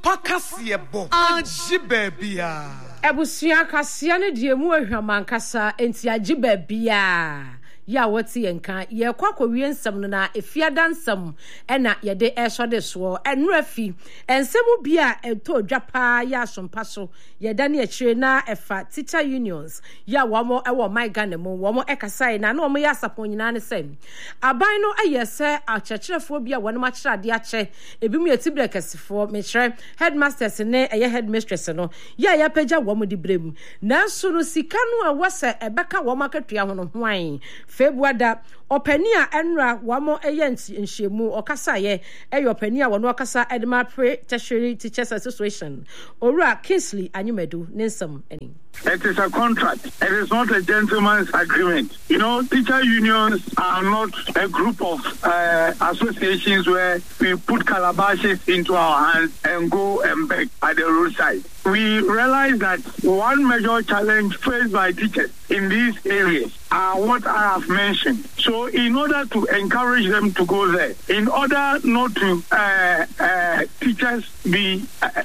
Pakasiebo Ajibebia Ebusia kasia ne die mu ahwaman kasa enti ajibebia ya wati yenka ye kwakowie nsam no na efiada nsam ena ye de ehode so enrafi ensemu bia ento dwapa ya asompa so ye da ne akire na efa teacher unions ya womo ewo my Ghana mu womo ekasai na womo ya sapon nyina ne sem aban no ayese akyerkyerefo bia wono ma kyerɛ ade akyɛ ebimu yetibre kasifo me kyerɛ headmasters ne eye headmistress no ya pagya womo di brem na so no sika no a wose ebeka womo akatua ho no hwan Februada openia enra wamo eyensi nhyiemu okasaye openia wono okasa Edema Pre-Tertiary Teachers Association Ora Kingsley Anyumedu Ninsam eni. It is a contract. It is not a gentleman's agreement. You know, teacher unions are not a group of associations where we put calabashes into our hands and go and beg at the roadside. We realize that one major challenge faced by teachers in these areas are what I have mentioned. So in order to encourage them to go there, in order not to teachers be...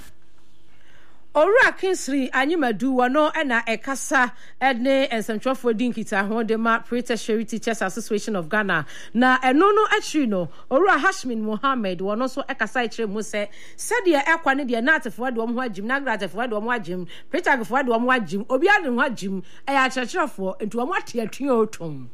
Ora Kingsley Anyumedu wono ena ekasa ene ensemtrofo dinkita ho de ma Pre-Tertiary Teachers Association of Ghana na eno no atri no Ora Hashmin Mohammed wono so ekasa ikire mu se de ekwa ne de na atefo de wo ho agim na gratefo de wo ho agim pretagfo de wo ho agim obi ade ho agim eya kyerkyerefo entu wo ate atwe otom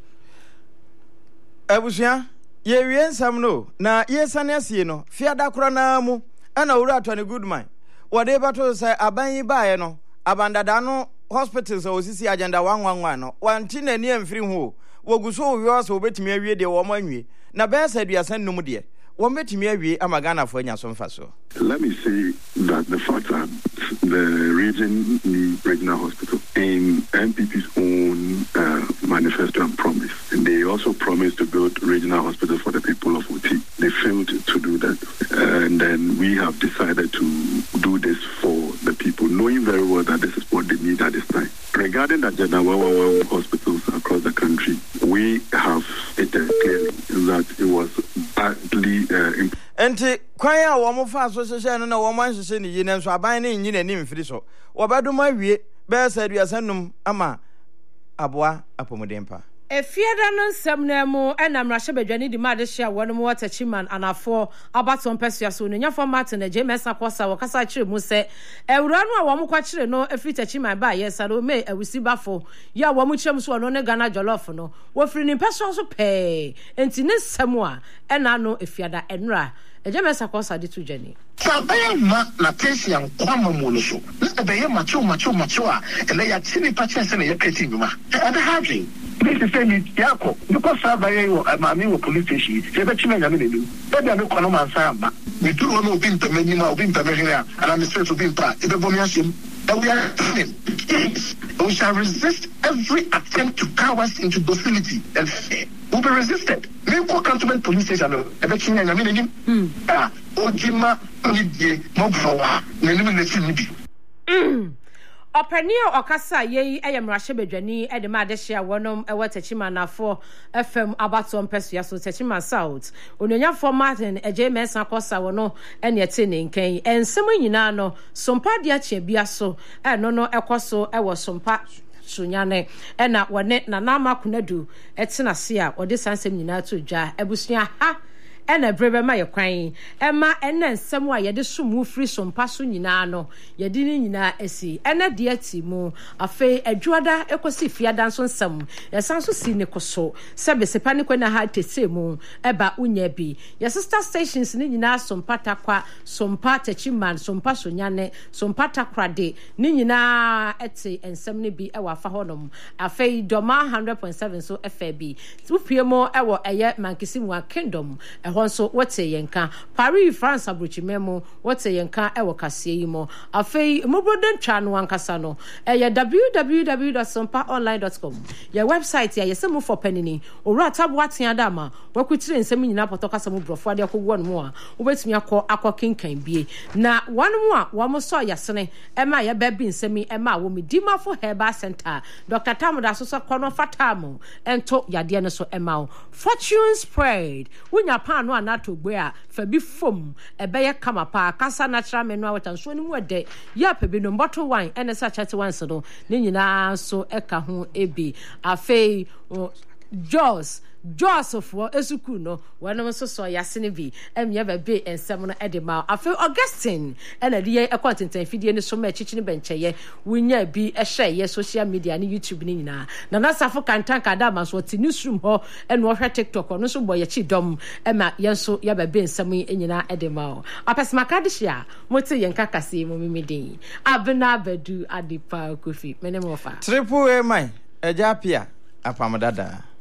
Abusua ye wie nsam no na ye sane asie no fiada kro na mu ena Ora Attorney Goodman wade bato say aban baaye no abandada no hospitals osisi agenda 111 no wanti na ni amfiri ho woguso wo so obetimi awie de wo manwie na be sa duasan num de wo betimi awie amagana fo anya so mfa so. Let me say that the fact that the region needs regional hospital in MPP's own manifesto and promise, and they also promised to build regional hospital for the people of Oti. They failed to do that, and then we have decided to do this for the people, knowing very well that this is what they need at this time. Regarding the agenda 111 hospitals across the country, we have stated clearly that it was badly enti kwanya wo mo fa so hye no na wo man hye ni yi nenso aban ne nyi nani mfiri so wo bedoma wie be sa duasanum ama aboa apomodempa Efiada no nsem na mu ena mrahye badwani di ma de hye wono mo watachiman anafo abaton pesua so nyafo Martin JMS akosa wakasa kire mu se ewura no a wo mo kwa kire no efiri tachiman ba yesa do me awusibafo ya wo mo kire mu so no ne Ghana jollof no wo firi ni pesua so pe enti ne nsem a ena no efiada enra JMS akosa di tu jani Sabaya na tesi yang kwama munuso. Sabaya macho a ele ya tini pacha se na yaketi nyuma. Ada having. This is saying yako. Because sabaya yo mami wo police station. Se be chima nyame nenu. Be dia me kwano mansa ba. Me duru ono obi mpameni ma obi mpameni a ana me stress obi mpa. Ebe bomi asem. And we are doing. We shall resist every attempt to cow us into docility and fear. Will be resisted. Me ko cantonment police station ebe chima nyame nenu. Ojima onidie mobrowa nenim na sinibi Openia okasa ye eyemrahye bedwani edema de hye wonom ewatachima nafo FM abaton pesua so tachima south ononyafo Martin JMS akosa wono ene ete ne nkan ensem nyina no sompa de ache bia so eno no ekoso ewo sompa sunyane ena wone nanama kunadu etena se a ode sansem nyina to dwa ebusua ha ena brebe ma yekwan ema ena nsem a yede somu free sompa so nyina no yede ni nyina asi ena de atimu afi adwada ekosi fiada nso nsem yesanso si ne koso sebe sepa ne kwena ha tesemu eba unya bi ya sister stations ni nyina sompa takwa sompa tachiman sompa sonyane sompa takrade ni nyina eti ensem ne bi ewa fa honom afi doma 100.7 so FB tupiemo ewo eye mankisimu kingdom honso wote yenka Paris France abrochimemo wote yenka ewo kasie yimo afei moboden twa no ankasa no www.sompaonline.com ya website ya yesemu for penini owura tabo atia dama wakutire nsem nyina potokasa mu brofo ade akogwo no a wobetumi akọ kinkan bie na wanu a wo mo so yasene ema ya baby nsemi ema wo medima for herbal center Dr. Tamuda so kono fatamo ento yade ne so ema fortune spread wunya pan no anato gbe a fa bi fom ebeye kama pa kasa natural mineral water so ni mu ede ya pa bi no bottle wine ene sa chat wine so ne nyina so eka ho ebi afei Joss of Esuku no when so yasene bi emye ba be ensem no edema afi Augustine ena de ekwantenten fidie ne so ma chichi ne bencheye wunya bi ehye social media ne YouTube ne nyina na nasafo kantan kada ma so ti newsroom ho ena wo hwe TikTok no so boye chi dom ema yenso ya ba be ensem nyina edema apesma kadishia moti yenka kase mo mimedin abena badu adipa kofi menem ofa triple A mai ejapia apamadada